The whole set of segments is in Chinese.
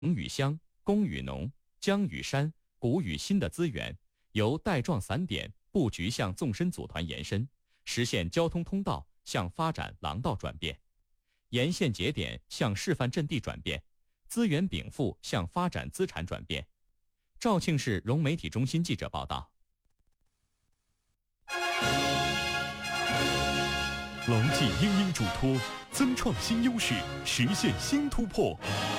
农与乡、工与农、江与山、古与新的资源，由带状散点布局向纵深组团延伸，实现交通通道向发展廊道转变，沿线节点向示范阵地转变，资源禀赋向发展资产转变。肇庆市融媒体中心记者报道。 牢记英英嘱托，增创新优势，实现新突破。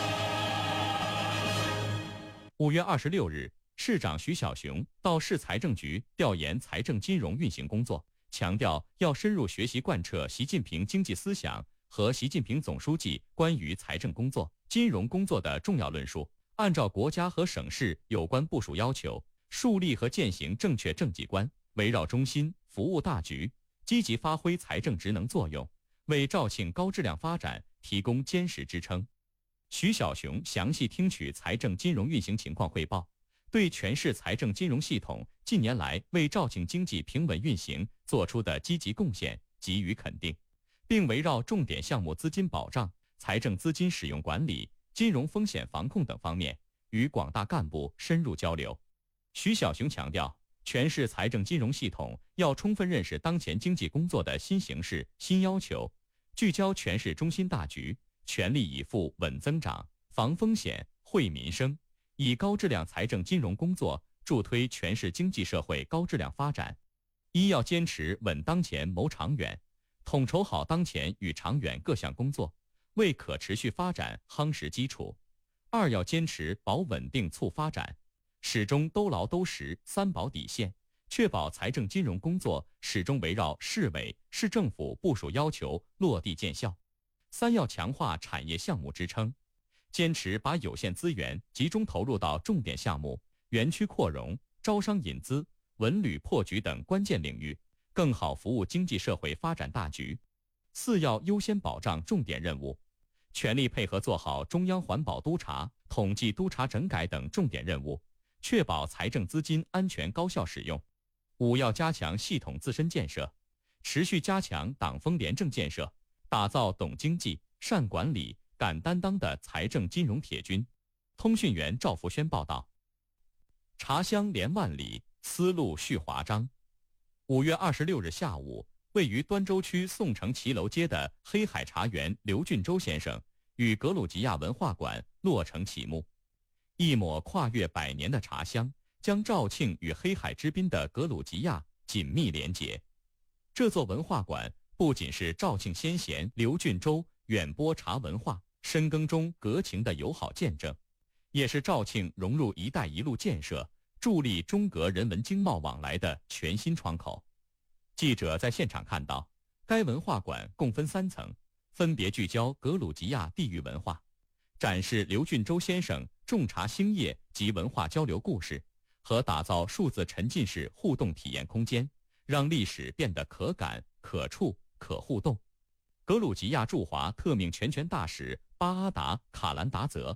5月26日，市长徐小雄到市财政局调研财政金融运行工作，强调要深入学习贯彻习近平经济思想和习近平总书记关于财政工作、金融工作的重要论述，按照国家和省市有关部署要求，树立和践行正确政绩观，围绕中心服务大局，积极发挥财政职能作用，为肇庆高质量发展提供坚实支撑。徐小雄详细听取财政金融运行情况汇报，对全市财政金融系统近年来为肇庆经济平稳运行做出的积极贡献给予肯定，并围绕重点项目资金保障、财政资金使用管理、金融风险防控等方面与广大干部深入交流。徐小雄强调，全市财政金融系统要充分认识当前经济工作的新形势、新要求，聚焦全市中心大局，全力以赴稳增长、防风险、惠民生，以高质量财政金融工作助推全市经济社会高质量发展。一要坚持稳当前谋长远，统筹好当前与长远各项工作，为可持续发展夯实基础。二要坚持保稳定促发展，始终兜牢兜实三保底线，确保财政金融工作始终围绕市委、市政府部署要求落地见效。三要强化产业项目支撑，坚持把有限资源集中投入到重点项目、园区扩容、招商引资、文旅破局等关键领域，更好服务经济社会发展大局。四要优先保障重点任务，全力配合做好中央环保督查、统计督查整改等重点任务，确保财政资金安全高效使用。五要加强系统自身建设，持续加强党风廉政建设，打造懂经济、善管理、敢担当的财政金融铁军。通讯员赵福轩报道。茶香连万里，丝路续华章。5月26日下午，位于端州区宋城骑楼街的黑海茶园刘俊洲先生与格鲁吉亚文化馆落成启幕。一抹跨越100年的茶香，将肇庆与黑海之滨的格鲁吉亚紧密连结。这座文化馆不仅是肇庆先贤刘俊洲远播茶文化、深耕中革情的友好见证，也是肇庆融入“一带一路”建设、助力中格人文经贸往来的全新窗口。记者在现场看到，该文化馆共分3层，分别聚焦格鲁吉亚地域文化，展示刘俊洲先生种茶兴业及文化交流故事，和打造数字沉浸式互动体验空间，让历史变得可感、可触、可互动。格鲁吉亚驻华特命全权大使巴阿达·卡兰达泽。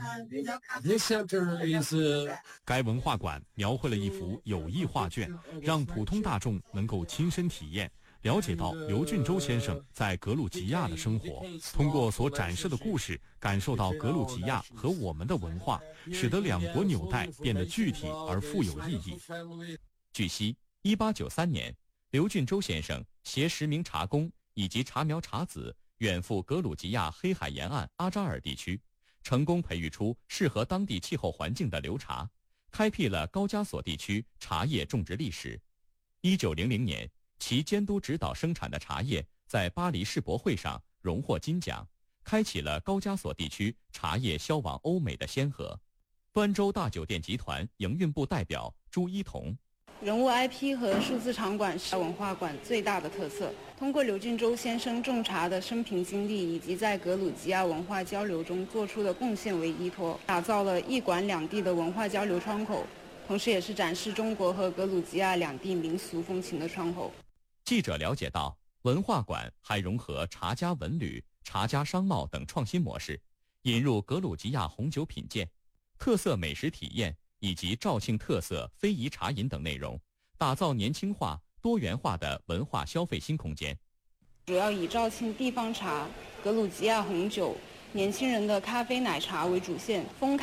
该文化馆描绘了一幅有益画卷，让普通大众能够亲身体验，了解到刘俊洲先生在格鲁吉亚的生活，通过所展示的故事，感受到格鲁吉亚和我们的文化，使得两国纽带变得具体而富有意义。 据悉，1893年，刘俊洲先生携10名茶工以及茶苗茶籽远赴格鲁吉亚黑海沿岸阿扎尔地区，成功培育出适合当地气候环境的流茶，开辟了高加索地区茶叶种植历史。1900年，其监督指导生产的茶叶在巴黎世博会上荣获金奖，开启了高加索地区茶叶销往欧美的先河。端州大酒店集团营运部代表朱一彤。 人物 IP 和数字场馆是文化馆最大的特色。通过刘俊洲先生种茶的生平经历以及在格鲁吉亚文化交流中做出的贡献为依托，打造了一馆两地的文化交流窗口，同时也是展示中国和格鲁吉亚两地民俗风情的窗口。 记者了解到，文化馆还融合茶家文旅、茶家商贸等创新模式，引入格鲁吉亚红酒品鉴、特色美食体验以及肇庆特色非遗茶饮等内容，打造年轻化、多元化的文化消费新空间。 主要以肇庆地方茶、格鲁吉亚红酒、 年轻人的咖啡奶茶为主线，风